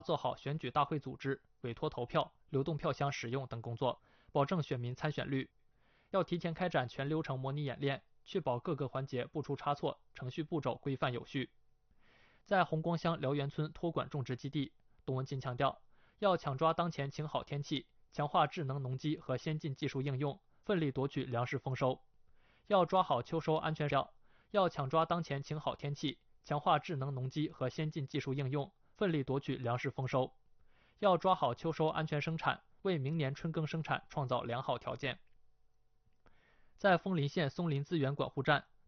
做好选举大会组织、委托投票、流动票箱使用等工作，保证选民参选率。要提前开展全流程模拟演练，确保各个环节不出差错，程序步骤规范有序。在红光乡辽源村托管种植基地，董文金强调，要抢抓当前晴好天气，强化智能农机和先进技术应用，奋力夺取粮食丰收。要抓好秋收安全要抢抓当前晴好天气，强化智能农机和先进技术应用，奋力夺取粮食丰收。要抓好秋收安全生产，为明年春耕生产创造良好条件。在枫林县松林资源管护站，